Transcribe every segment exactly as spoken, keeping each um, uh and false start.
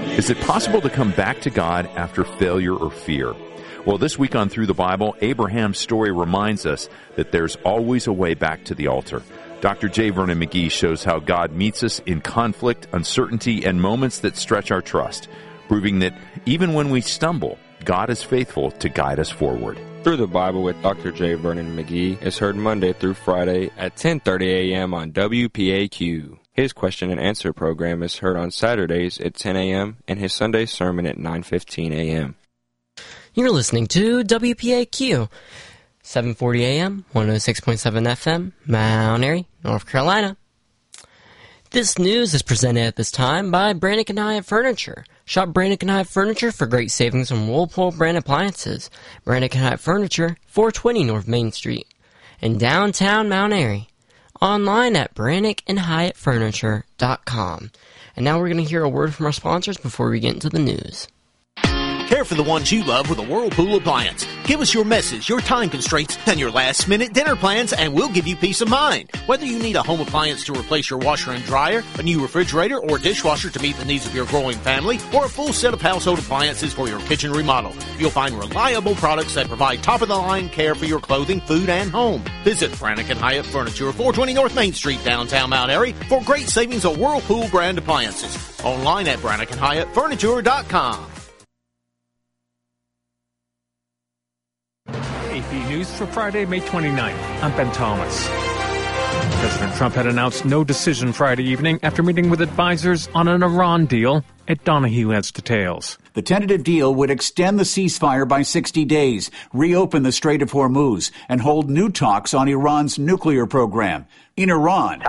Is it possible to come back to God after failure or fear? Well, this week on Through the Bible, Abraham's story reminds us that there's always a way back to the altar. Doctor J. Vernon McGee shows how God meets us in conflict, uncertainty, and moments that stretch our trust, proving that even when we stumble, God is faithful to guide us forward. Through the Bible with Doctor J. Vernon McGee is heard Monday through Friday at ten thirty a.m. on W P A Q. His question and answer program is heard on Saturdays at ten a.m. and his Sunday sermon at nine fifteen a.m. You're listening to W P A Q, seven forty a.m., one oh six point seven F M, Mount Airy, North Carolina. This news is presented at this time by Brannick and Hyatt Furniture. Shop Brannick and Hyatt Furniture for great savings on Whirlpool brand appliances. Brannick and Hyatt Furniture, four twenty North Main Street, in downtown Mount Airy. Online at brannick and hyatt furniture dot com. And now we're going to hear a word from our sponsors before we get into the news. Care for the ones you love with a Whirlpool appliance. Give us your messes, your time constraints, and your last-minute dinner plans, and we'll give you peace of mind. Whether you need a home appliance to replace your washer and dryer, a new refrigerator or dishwasher to meet the needs of your growing family, or a full set of household appliances for your kitchen remodel, you'll find reliable products that provide top-of-the-line care for your clothing, food, and home. Visit Brannick and Hyatt Furniture, four twenty North Main Street, downtown Mount Airy, for great savings on Whirlpool brand appliances. Online at brannick and hyatt furniture dot com. A P News for Friday, May twenty-ninth. I'm Ben Thomas. President Trump had announced no decision Friday evening after meeting with advisors on an Iran deal. Ed Donahue has details. The tentative deal would extend the ceasefire by sixty days, reopen the Strait of Hormuz, and hold new talks on Iran's nuclear program. In Iran,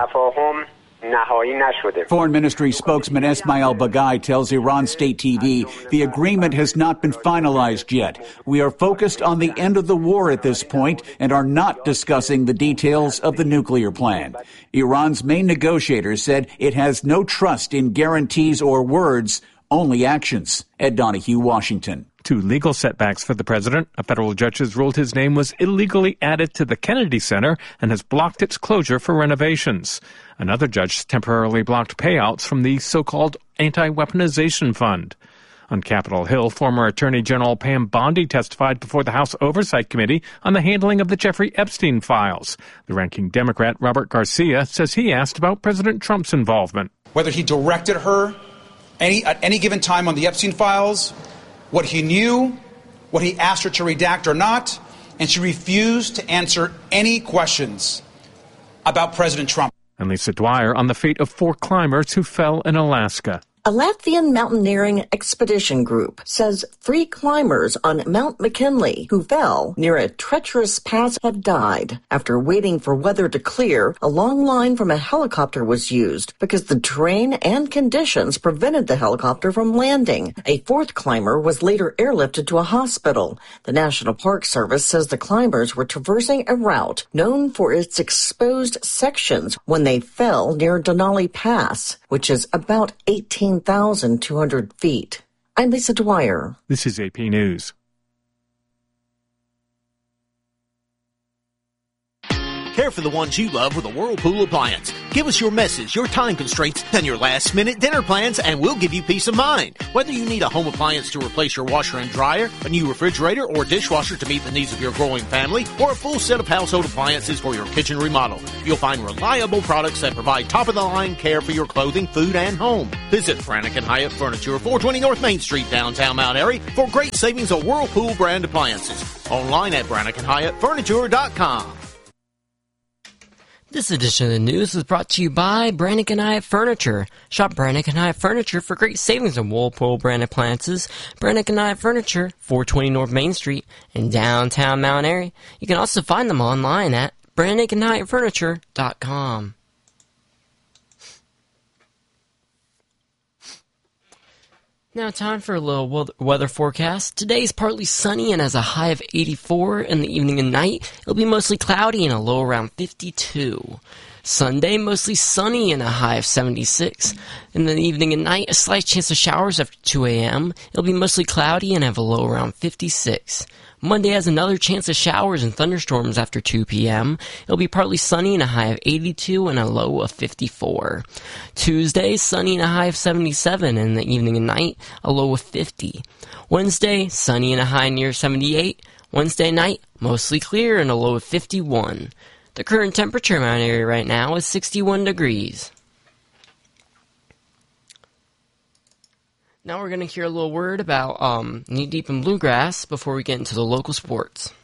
Foreign Ministry spokesman Esmail Baghaei tells Iran State T V the agreement has not been finalized yet. We are focused on the end of the war at this point and are not discussing the details of the nuclear plan. Iran's main negotiator said it has no trust in guarantees or words, only actions. Ed Donahue, Washington. Two legal setbacks for the president. A federal judge has ruled his name was illegally added to the Kennedy Center and has blocked its closure for renovations. Another judge temporarily blocked payouts from the so-called anti-weaponization fund. On Capitol Hill, former Attorney General Pam Bondi testified before the House Oversight Committee on the handling of the Jeffrey Epstein files. The ranking Democrat, Robert Garcia, says he asked about President Trump's involvement. Whether he directed her any at any given time on the Epstein files, what he knew, what he asked her to redact or not, and she refused to answer any questions about President Trump. And Lisa Dwyer on the fate of four climbers who fell in Alaska. A Latvian mountaineering expedition group says three climbers on Mount McKinley who fell near a treacherous pass have died. After waiting for weather to clear, a long line from a helicopter was used because the terrain and conditions prevented the helicopter from landing. A fourth climber was later airlifted to a hospital. The National Park Service says the climbers were traversing a route known for its exposed sections when they fell near Denali Pass, which is about eighteen thousand two hundred feet. I'm Lisa Dwyer. This is A P News. Care for the ones you love with a Whirlpool appliance. Give us your messes, your time constraints, and your last-minute dinner plans, and we'll give you peace of mind. Whether you need a home appliance to replace your washer and dryer, a new refrigerator or dishwasher to meet the needs of your growing family, or a full set of household appliances for your kitchen remodel, you'll find reliable products that provide top-of-the-line care for your clothing, food, and home. Visit Brannick and Hyatt Furniture, four twenty North Main Street, downtown Mount Airy, for great savings on Whirlpool brand appliances. Online at brannick and hyatt furniture dot com. This edition of the news is brought to you by Brannick and Hyatt Furniture. Shop Brannick and Hyatt Furniture for great savings on Whirlpool brand appliances. Brannick and Hyatt Furniture, four twenty North Main Street in downtown Mount Airy. You can also find them online at brannick and hyatt furniture dot com. Now time for a little weather forecast. Today's partly sunny and has a high of eighty-four. In the evening and night, it'll be mostly cloudy and a low around fifty-two. Sunday, mostly sunny and a high of seventy-six. In the evening and night, a slight chance of showers after two a.m. It'll be mostly cloudy and have a low around fifty-six. Monday has another chance of showers and thunderstorms after two p.m. It'll be partly sunny and a high of eighty-two and a low of fifty-four. Tuesday, sunny and a high of seventy-seven. In the evening and night, a low of fifty. Wednesday, sunny and a high near seventy-eight. Wednesday night, mostly clear and a low of fifty-one. The current temperature in Mount Airy right now is sixty-one degrees. Now we're going to hear a little word about um, Knee Deep in Bluegrass before we get into the local sports.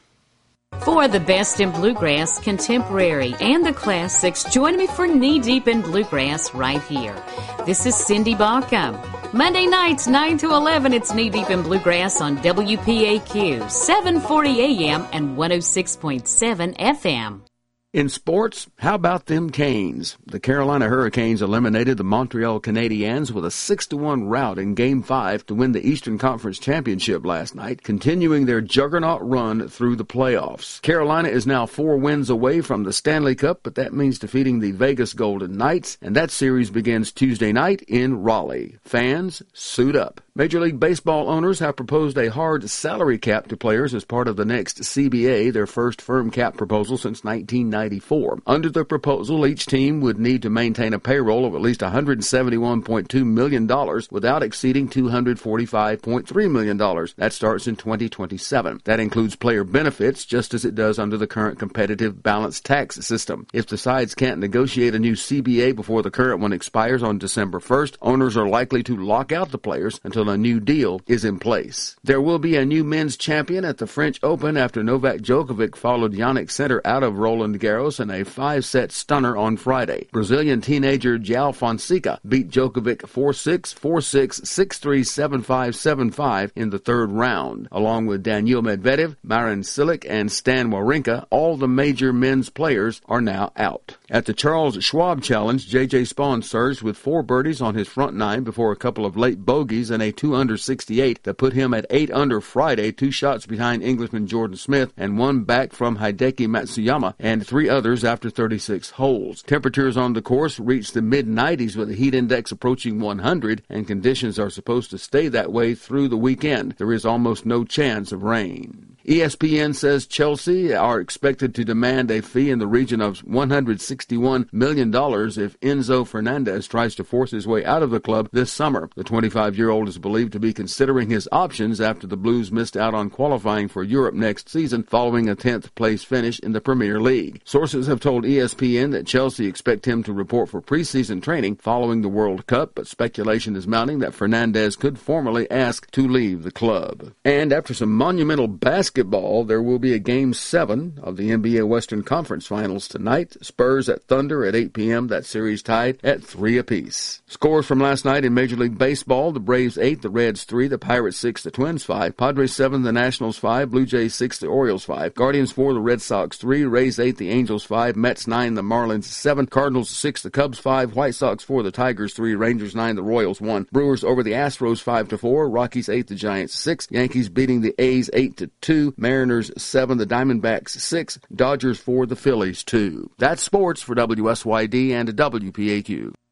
For the best in bluegrass, contemporary, and the classics, join me for Knee Deep in Bluegrass right here. This is Cindy Baucom. Monday nights, nine to eleven, it's Knee Deep in Bluegrass on W P A Q, seven forty a.m. and one oh six point seven F M. In sports, how about them Canes? The Carolina Hurricanes eliminated the Montreal Canadiens with a six to one rout in Game five to win the Eastern Conference Championship last night, continuing their juggernaut run through the playoffs. Carolina is now four wins away from the Stanley Cup, but that means defeating the Vegas Golden Knights, and that series begins Tuesday night in Raleigh. Fans, suit up. Major League Baseball owners have proposed a hard salary cap to players as part of the next C B A, their first firm cap proposal since nineteen ninety-four. Under the proposal, each team would need to maintain a payroll of at least one hundred seventy-one point two million dollars without exceeding two hundred forty-five point three million dollars. That starts in twenty twenty-seven. That includes player benefits, just as it does under the current competitive balanced tax system. If the sides can't negotiate a new C B A before the current one expires on December first, owners are likely to lock out the players until a new deal is in place. There will be a new men's champion at the French Open after Novak Djokovic followed Jannik Sinner out of Roland Garros in a five-set stunner on Friday. Brazilian teenager João Fonseca beat Djokovic four six, four six, six three, seven five, seven five in the third round. Along with Daniil Medvedev, Marin Cilic, and Stan Wawrinka, all the major men's players are now out. At the Charles Schwab Challenge, J J Spaun surged with four birdies on his front nine before a couple of late bogeys and a two under sixty-eight that put him at eight under Friday, two shots behind Englishman Jordan Smith and one back from Hideki Matsuyama and three others after thirty-six holes. Temperatures on the course reached the mid nineties with a heat index approaching one hundred, and conditions are supposed to stay that way through the weekend. There is almost no chance of rain. E S P N says Chelsea are expected to demand a fee in the region of one hundred sixty-one million dollars if Enzo Fernandez tries to force his way out of the club this summer. The twenty-five-year-old is believed to be considering his options after the Blues missed out on qualifying for Europe next season following a tenth place finish in the Premier League. Sources have told E S P N that Chelsea expect him to report for preseason training following the World Cup, but speculation is mounting that Fernandez could formally ask to leave the club. And after some monumental basketball Basketball, there will be a Game seven of the N B A Western Conference Finals tonight. Spurs at Thunder at eight p.m. That series tied at three apiece. Scores from last night in Major League Baseball: the Braves eight, the Reds three, the Pirates six, the Twins five, Padres seven, the Nationals five, Blue Jays six, the Orioles five, Guardians four, the Red Sox three, Rays eight, the Angels five, Mets nine, the Marlins seven, Cardinals six, the Cubs five, White Sox four, the Tigers three, Rangers nine, the Royals one, Brewers over the Astros five to four, Rockies eight, the Giants six, Yankees beating the A's eight to two, Mariners seven, the Diamondbacks six, Dodgers four, the Phillies two. That's sports for W S Y D and W P A Q.